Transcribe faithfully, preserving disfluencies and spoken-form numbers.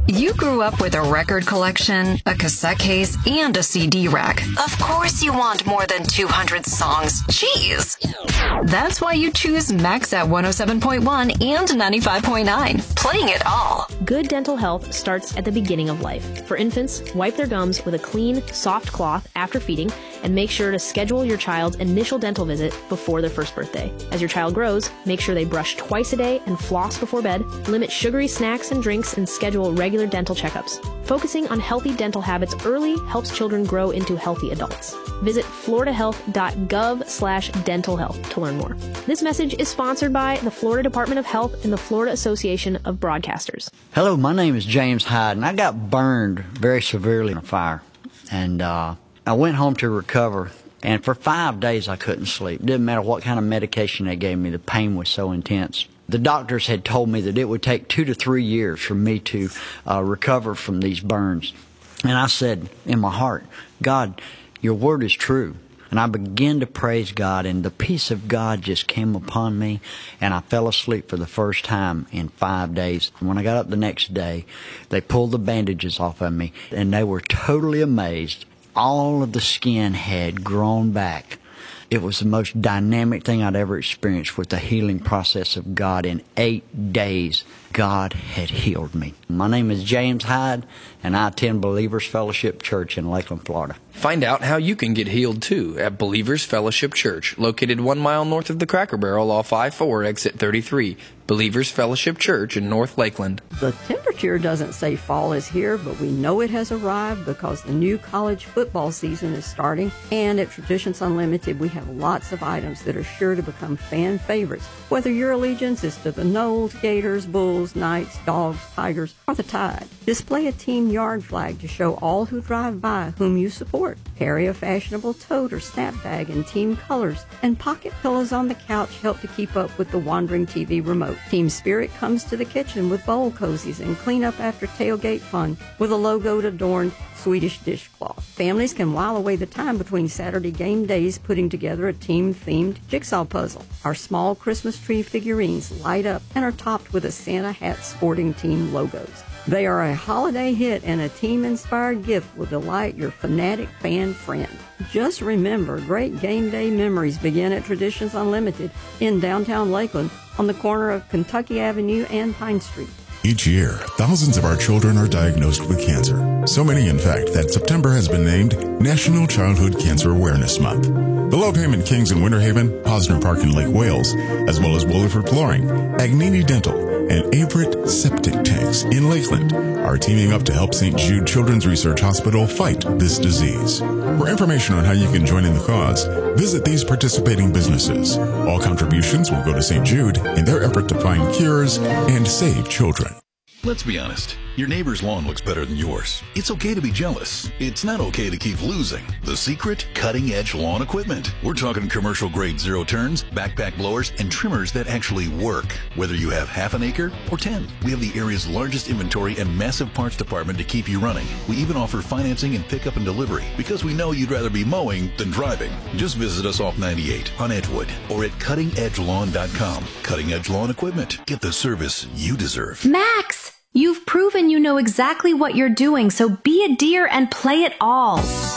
You grew up with a record collection, a cassette case, and a C D rack. Of course you want more than two hundred songs. Jeez. That's why you choose Max at one oh seven point one and ninety-five point nine. Playing it all. Good dental health starts at the beginning of life. For infants, wipe their gums with a clean, soft cloth after feeding, and make sure to schedule your child's initial dental visit before their first birthday. As your child grows, make sure they brush twice a day and floss before bed, limit sugary snacks and drinks, and schedule regular dental checkups. Focusing on healthy dental habits early helps children grow into healthy adults. Visit floridahealth.gov slash dental health to learn more. This message is sponsored by the Florida Department of Health and the Florida Association of Broadcasters. Hello, my name is James Hyde, and I got burned very severely in a fire. And uh, I went home to recover, and for five days I couldn't sleep. Didn't matter what kind of medication they gave me, the pain was so intense. The doctors had told me that it would take two to three years for me to uh, recover from these burns. And I said in my heart, God, your word is true. And I began to praise God, and the peace of God just came upon me, and I fell asleep for the first time in five days. And when I got up the next day, they pulled the bandages off of me, and they were totally amazed. All of the skin had grown back. It was the most dynamic thing I'd ever experienced with the healing process of God. In eight days, God had healed me. My name is James Hyde, and I attend Believers Fellowship Church in Lakeland, Florida. Find out how you can get healed, too, at Believers Fellowship Church, located one mile north of the Cracker Barrel off I four, exit thirty-three. Believers Fellowship Church in North Lakeland. The temperature doesn't say fall is here, but we know it has arrived because the new college football season is starting, and at Traditions Unlimited we have lots of items that are sure to become fan favorites. Whether your allegiance is to the Noles, Gators, Bulls, Knights, Dogs, Tigers, or the Tide, display a team yard flag to show all who drive by whom you support. Carry a fashionable tote or snap bag in team colors, and pocket pillows on the couch help to keep up with the wandering T V remote. Team Spirit comes to the kitchen with bowl cozies and clean up after tailgate fun with a logoed adorned Swedish dishcloth. Families can while away the time between Saturday game days putting together a team-themed jigsaw puzzle. Our small Christmas tree figurines light up and are topped with a Santa hat sporting team logos. They are a holiday hit, and a team-inspired gift will delight your fanatic fan friend. Just remember, great game day memories begin at Traditions Unlimited in downtown Lakeland on the corner of Kentucky Avenue and Pine Street. Each year, thousands of our children are diagnosed with cancer. So many, in fact, that September has been named National Childhood Cancer Awareness Month. The Low Payment Kings in Winter Haven, Posner Park in Lake Wales, as well as Williford Flooring, Agnini Dental, and Averett Septic Tanks in Lakeland are teaming up to help Saint Jude Children's Research Hospital fight this disease. For information on how you can join in the cause, visit these participating businesses. All contributions will go to Saint Jude in their effort to find cures and save children. Let's be honest. Your neighbor's lawn looks better than yours. It's okay to be jealous. It's not okay to keep losing. The secret? Cutting-edge lawn equipment. We're talking commercial-grade zero-turns, backpack blowers, and trimmers that actually work. Whether you have half an acre or ten, we have the area's largest inventory and massive parts department to keep you running. We even offer financing and pickup and delivery because we know you'd rather be mowing than driving. Just visit us off ninety-eight on Edgewood or at cutting edge lawn dot com. Cutting Edge Lawn Equipment. Get the service you deserve. Max! You've proven you know exactly what you're doing, so be a deer and play it all.